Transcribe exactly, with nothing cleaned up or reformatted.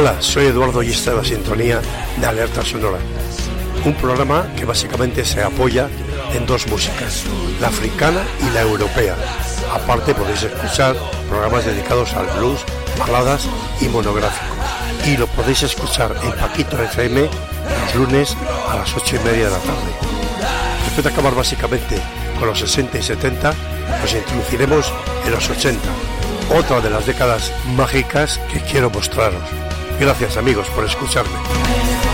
Hola, soy Eduardo y esta es la sintonía de Alerta Sonora, un programa que básicamente se apoya en dos músicas, la africana y la europea. Aparte podéis escuchar programas dedicados al blues, baladas y monográficos. Y lo podéis escuchar en Paquito F M los lunes a las ocho y media de la tarde. Después de acabar básicamente con los sesenta y setenta, nos introduciremos en los ochenta, otra de las décadas mágicas que quiero mostraros. Gracias amigos por escucharme.